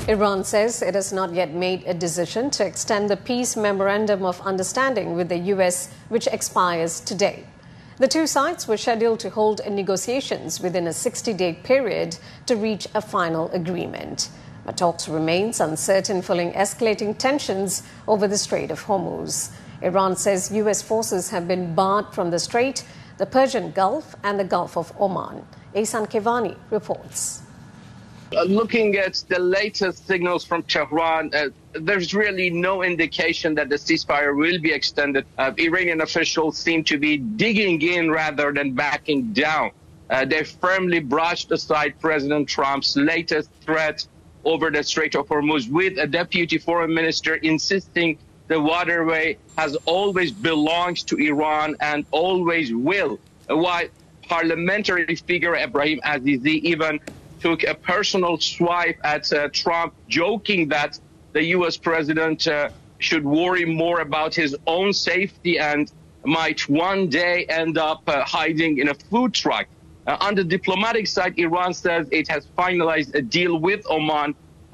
Iran says it has not yet made a decision to extend the peace memorandum of understanding with the U.S., which expires today. The two sides were scheduled to hold negotiations within a 60-day period to reach a final agreement. But talks remains uncertain following escalating tensions over the Strait of Hormuz. Iran says U.S. forces have been barred from the Strait, the Persian Gulf and the Gulf of Oman. Ehsan Kevani reports. Looking at the latest signals from Tehran, there's really no indication that the ceasefire will be extended. Iranian officials seem to be digging in rather than backing down. They firmly brushed aside President Trump's latest threat over the Strait of Hormuz, with a deputy foreign minister insisting the waterway has always belonged to Iran and always will. While parliamentary figure Ebrahim Azizi even took a personal swipe at Trump, joking that the U.S. president should worry more about his own safety and might one day end up hiding in a food truck. On the diplomatic side, Iran says it has finalized a deal with Oman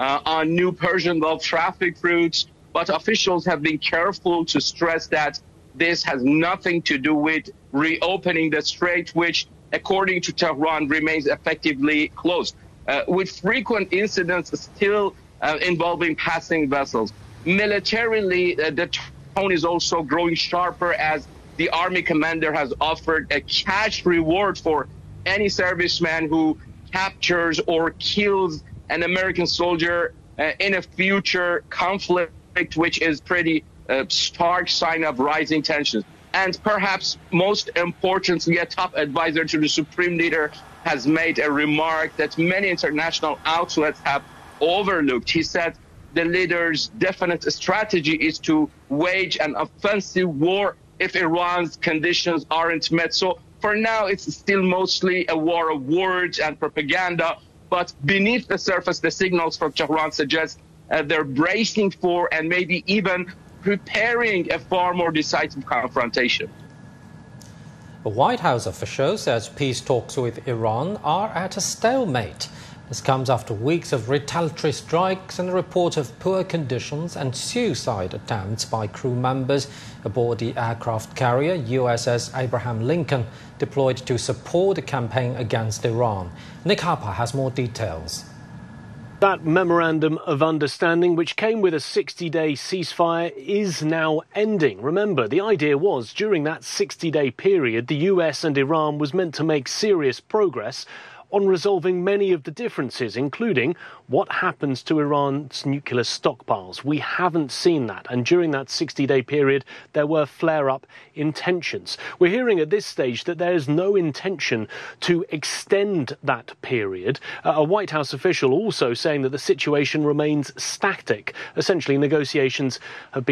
on new Persian Gulf traffic routes, but officials have been careful to stress that this has nothing to do with reopening the strait, which, according to Tehran, remains effectively closed, with frequent incidents still involving passing vessels. Militarily, the tone is also growing sharper as the army commander has offered a cash reward for any serviceman who captures or kills an American soldier in a future conflict, which is pretty stark sign of rising tensions. And perhaps most importantly, a top advisor to the Supreme Leader has made a remark that many international outlets have overlooked. He said the leader's definite strategy is to wage an offensive war if Iran's conditions aren't met. So for now, it's still mostly a war of words and propaganda. But beneath the surface, the signals from Tehran suggest they're bracing for and maybe even preparing a far more decisive confrontation. A White House official says peace talks with Iran are at a stalemate. This comes after weeks of retaliatory strikes and a report of poor conditions and suicide attempts by crew members aboard the aircraft carrier USS Abraham Lincoln, deployed to support the campaign against Iran. Nick Harper has more details. That memorandum of understanding, which came with a 60-day ceasefire, is now ending. Remember, the idea was during that 60-day period, the US and Iran was meant to make serious progress on resolving many of the differences, including what happens to Iran's nuclear stockpiles. We haven't seen that, and during that 60-day period, there were flare-up in tensions. We're hearing at this stage that there is no intention to extend that period. A White House official also saying that the situation remains static. Essentially, negotiations have been